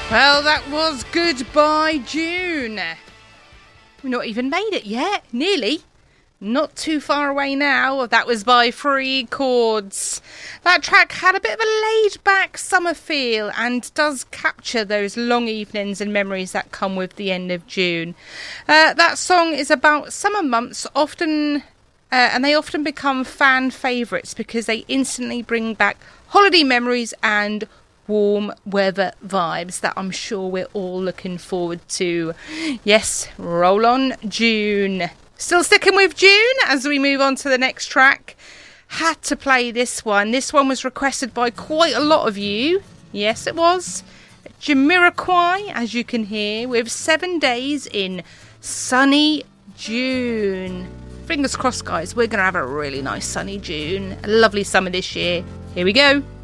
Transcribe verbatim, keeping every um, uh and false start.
Well, that was Goodbye June. We've not even made it yet. Nearly. Not too far away now. That was by Free Chords. That track had a bit of a laid-back summer feel and does capture those long evenings and memories that come with the end of June. Uh, that song is about summer months, often, uh, and they often become fan favourites because they instantly bring back holiday memories and warm weather vibes that I'm sure we're all looking forward to. Yes, roll on June. Still sticking with June as we move on to the next track. Had to play this one. This one was requested by quite a lot of you. Yes, it was. Jamiroquai, as you can hear, with Seven Days in Sunny June. Fingers crossed, guys. We're going to have a really nice sunny June. A lovely summer this year. Here we go.